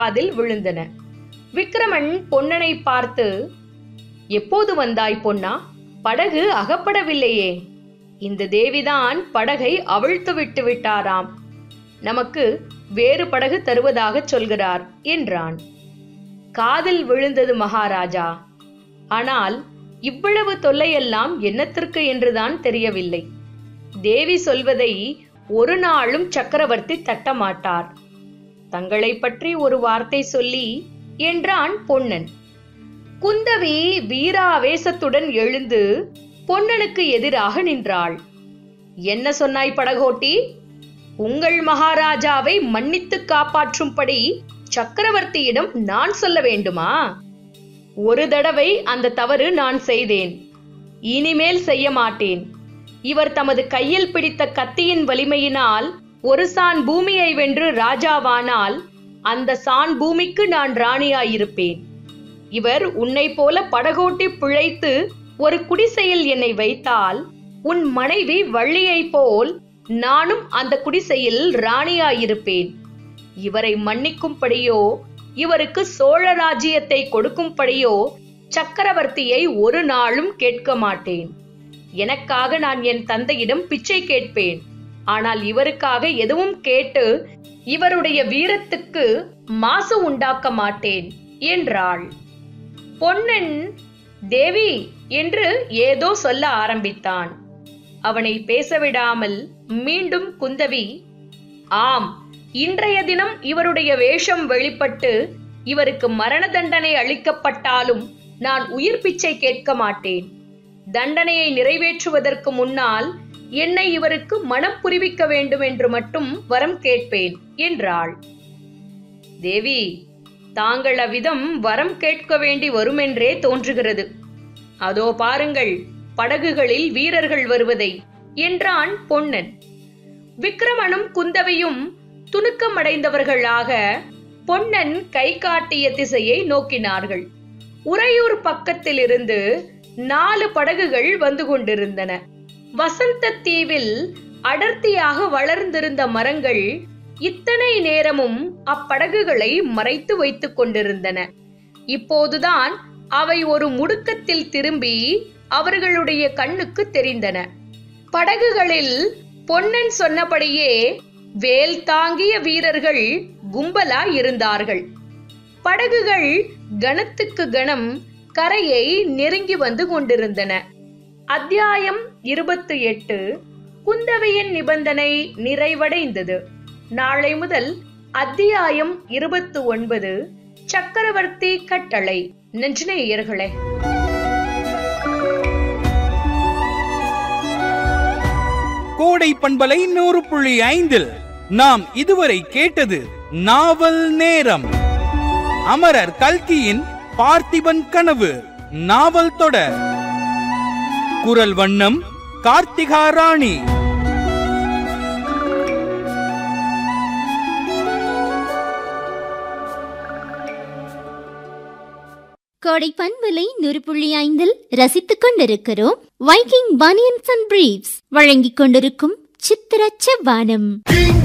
அதில் விழுந்தன. விக்கிரமன் பொன்னனை பார்த்து, எப்போது வந்தாய் பொன்னா? படகு அகப்படவில்லையே. இந்த தேவிதான் படகை அவிழ்த்து விட்டு விட்டாராம். நமக்கு வேறு படகு தருவதாக சொல்கிறார் என்றான். காதில் விழுந்தது மகாராஜா. ஆனால் இவ்வளவு தொல்லையெல்லாம் என்னத்திற்கு என்றுதான் தெரியவில்லை. தேவி சொல்வதை ஒரு நாளும் சக்கரவர்த்தி தட்டமாட்டார். தங்களை பற்றி ஒரு வார்த்தை சொல்லி என்றான் பொன்னன். குந்தவி வீராவேசத்துடன் எழுந்து பொன்னனுக்கு எதிராக நின்றாள். என்ன சொன்னாய் படகோட்டி? உங்கள் மகாராஜாவை மன்னித்து காப்பாற்றும்படி சக்கரவர்த்தியிடம் நான் சொல்ல வேண்டுமா? ஒரு தடவை அந்த தவறு நான் செய்தேன், இனிமேல் செய்ய மாட்டேன். இவர் தமது கையில் பிடித்த கத்தியின் வலிமையினால் ஒரு சான் பூமியை வென்று ராஜாவானால் அந்த சான் பூமிக்கு நான் ராணியாயிருப்பேன். இவர் உன்னை போல படகோட்டி பிழைத்து ஒரு குடிசையில் என்னை வைத்தால் உன் மனைவி வள்ளியை போல் நானும் அந்த குடிசையில் ராணியாயிருப்பேன். இவரை மன்னிக்கும்படியோ இவருக்கு சோழ ராஜ்யத்தை கொடுக்கும்படியோ சக்கரவர்த்தியை ஒரு நாளும் கேட்க மாட்டேன். எனக்காக நான் என் தந்தையிடம் பிச்சை கேட்பேன். ஆனால் இவருக்காக எதுவும் கேட்டு இவருடைய வீரத்துக்கு மாசு உண்டாக்க மாட்டேன் என்றாள். பொன்னன் தேவி என்று ஏதோ சொல்ல ஆரம்பித்தான். அவனை பேசவிடாமல் மீண்டும் குந்தவி, ஆம், இன்றைய தினம் இவருடைய வேஷம் வெளிப்பட்டு இவருக்கு மரண தண்டனை அளிக்கப்பட்டாலும் நான் உயிர் பிச்சை கேட்க மாட்டேன். தண்டனையை நிறைவேற்றுவதற்கு முன்னால் என்னை இவருக்கு மனம் புரிவிக்க வேண்டும் என்று மட்டும் வரம் கேட்பேன் என்றாள். தேவி, தாங்கள் அவ்விதம் வரம் கேட்க வேண்டி வருமென்றே தோன்றுகிறது. அதோ பாருங்கள் படகுகளில் வீரர்கள் வருவதை என்றான் பொன்னன். விக்கிரமனும் குந்தவையும் துணுக்கமடைந்தவர்களாக பொன்னன் கை காட்டிய திசையை நோக்கினார்கள். உறையூர் பக்கத்திலிருந்து 4 படகுகள் வந்து கொண்டிருந்தன. வசந்த தீவில் அடர்த்தியாக வளர்ந்திருந்த மரங்கள் இத்தனை நேரமும் அப்படகுகளை மறைத்து வைத்துக் கொண்டிருந்தன. இப்போதுதான் அவை ஒரு முடுக்கத்தில் திரும்பி அவர்களுடைய கண்ணுக்கு தெரிந்தன. படகுகளில் பொன்னன் சொன்னபடியே வேல் தாங்கிய வீரர்கள் கும்பலா இருந்தார்கள். படகுகள் கணத்துக்கு கணம் கரையை நெருங்கி வந்து கொண்டிருந்தன. அத்தியாயம் 28 குந்தவையின் நிபந்தனை நிறைவடைந்தது. நாளை முதல் அத்தியாயம் 29 சக்கரவர்த்தி கட்டளை. நெஞ்சநேயர்களே, கோடை பண்பலை 100.5 நாம் இதுவரை கேட்டது நாவல் நேரம். அமரர் கல்கியின் பார்த்திபன் கனவு நாவல் தொடர். குரல் வண்ணம் கார்த்திகா ராணி. கோடை பண்பலை 100.5 ரசித்துக் கொண்டிருக்கிறோம். வைக்கிங் பனியன்ஸ் அண்ட் பிரீவ்ஸ் வழங்கிக் கொண்டிருக்கும் சித்திர செவ்வானம்.